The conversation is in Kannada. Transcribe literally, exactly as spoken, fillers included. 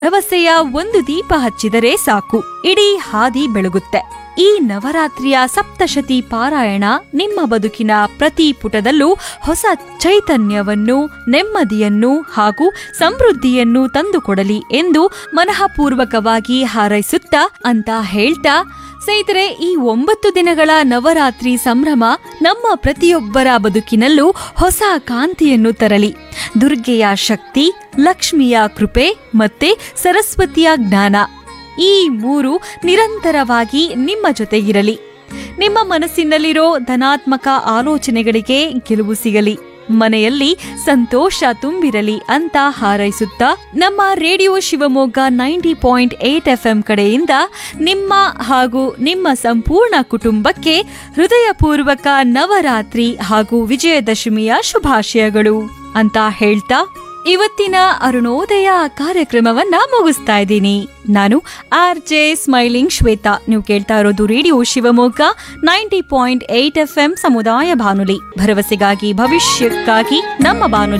ಭರವಸೆಯ ಒಂದು ದೀಪ ಹಚ್ಚಿದರೆ ಸಾಕು, ಇಡೀ ಹಾದಿ ಬೆಳಗುತ್ತೆ. ಈ ನವರಾತ್ರಿಯ ಸಪ್ತಶತಿ ಪಾರಾಯಣ ನಿಮ್ಮ ಬದುಕಿನ ಪ್ರತಿ ಪುಟದಲ್ಲೂ ಹೊಸ ಚೈತನ್ಯವನ್ನು, ನೆಮ್ಮದಿಯನ್ನು ಹಾಗೂ ಸಮೃದ್ಧಿಯನ್ನು ತಂದುಕೊಡಲಿ ಎಂದು ಮನಃಪೂರ್ವಕವಾಗಿ ಹಾರೈಸುತ್ತಾ ಅಂತ ಹೇಳ್ತಾ, ಸ್ನೇಹಿತರೆ, ಈ ಒಂಬತ್ತು ದಿನಗಳ ನವರಾತ್ರಿ ಸಂಭ್ರಮ ನಮ್ಮ ಪ್ರತಿಯೊಬ್ಬರ ಬದುಕಿನಲ್ಲೂ ಹೊಸ ಕಾಂತಿಯನ್ನು ತರಲಿ. ದುರ್ಗೆಯ ಶಕ್ತಿ, ಲಕ್ಷ್ಮಿಯ ಕೃಪೆ ಮತ್ತೆ ಸರಸ್ವತಿಯ ಜ್ಞಾನ, ಈ ಮೂರು ನಿರಂತರವಾಗಿ ನಿಮ್ಮ ಜೊತೆಗಿರಲಿ. ನಿಮ್ಮ ಮನಸ್ಸಿನಲ್ಲಿರೋ ಧನಾತ್ಮಕ ಆಲೋಚನೆಗಳಿಗೆ ಗೆಲುವು ಸಿಗಲಿ, ಮನೆಯಲ್ಲಿ ಸಂತೋಷ ತುಂಬಿರಲಿ ಅಂತ ಹಾರೈಸುತ್ತಾ, ನಮ್ಮ radio Shivamogga ninety point eight F M ಕಡೆಯಿಂದ ನಿಮ್ಮ ಹಾಗೂ ನಿಮ್ಮ ಸಂಪೂರ್ಣ ಕುಟುಂಬಕ್ಕೆ ಹೃದಯಪೂರ್ವಕ ನವರಾತ್ರಿ ಹಾಗೂ ವಿಜಯದಶಮಿಯ ಶುಭಾಶಯಗಳು ಅಂತ ಹೇಳ್ತಾ ಇವತ್ತಿನ ಅರುಣೋದಯ ಕಾರ್ಯಕ್ರಮವನ್ನ ಮುಗಿಸ್ತಾ ಇದ್ದೀನಿ. ನಾನು ಆರ್ ಜೆ ಸ್ಮೈಲಿಂಗ್ ಶ್ವೇತಾ. ನೀವು ಕೇಳ್ತಾ ಇರೋದು radio Shivamogga ninety point eight F M ಸಮುದಾಯ ಬಾನುಲಿ, ಭರವಸೆಗಾಗಿ ಭವಿಷ್ಯಕ್ಕಾಗಿ ನಮ್ಮ ಬಾನುಲಿ.